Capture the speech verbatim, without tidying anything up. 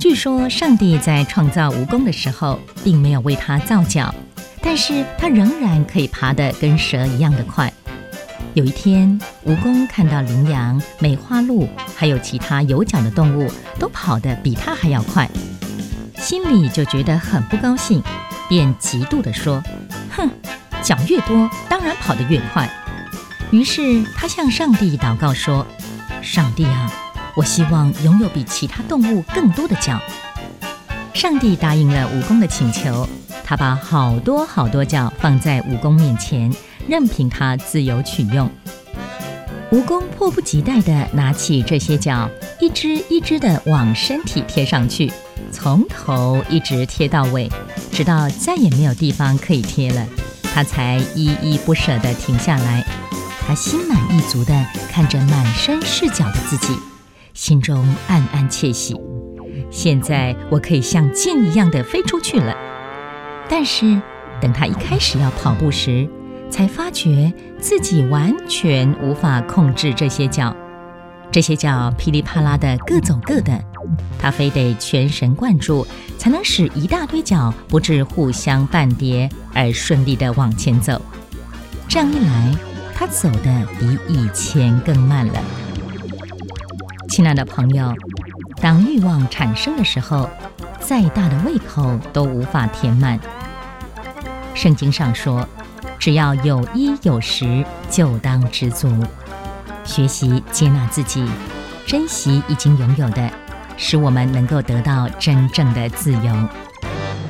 据说上帝在创造蜈蚣的时候，并没有为它造脚，但是它仍然可以爬得跟蛇一样的快。有一天，蜈蚣看到羚羊、梅花鹿还有其他有脚的动物都跑得比它还要快，心里就觉得很不高兴，便嫉妒地说：哼，脚越多，当然跑得越快。于是他向上帝祷告说：上帝啊，我希望拥有比其他动物更多的脚。上帝答应了蜈蚣的请求，他把好多好多脚放在蜈蚣面前，任凭它自由取用。蜈蚣迫不及待地拿起这些脚，一只一只地往身体贴上去，从头一直贴到尾，直到再也没有地方可以贴了，它才依依不舍地停下来。他心满意足地看着满身是脚的自己，心中暗暗窃喜，现在我可以像箭一样地飞出去了。但是等他一开始要跑步时，才发觉自己完全无法控制这些脚，这些脚噼里啪啦的各走各的，他非得全神贯注，才能使一大堆脚不致互相绊跌而顺利地往前走。这样一来，他走得比以前更慢了。亲爱的朋友，当欲望产生的时候，再大的胃口都无法填满。圣经上说，只要有衣有食，就当知足。学习接纳自己，珍惜已经拥有的，使我们能够得到真正的自由。